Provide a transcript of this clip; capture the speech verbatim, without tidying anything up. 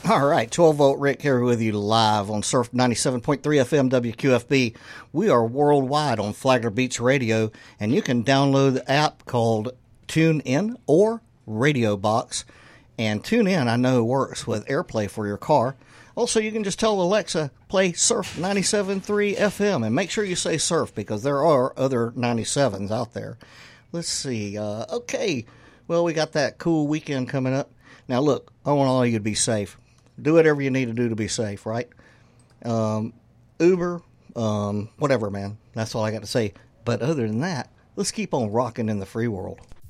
All right, twelve volt Rick here with you live on Surf ninety-seven point three F M W Q F B. We are worldwide on Flagler Beach Radio, and you can download the app called TuneIn or Radio Box. And TuneIn, I know, works with AirPlay for your car. Also, you can just tell Alexa, play Surf ninety-seven point three F M, and make sure you say Surf because there are other ninety-sevens out there. Let's see. Uh, okay, well, we got that cool weekend coming up. Now, look, I want all of you to be safe. Do whatever you need to do to be safe, right? Um, Uber, um, whatever, man. That's all I got to say. But other than that, let's keep on rocking in the free world.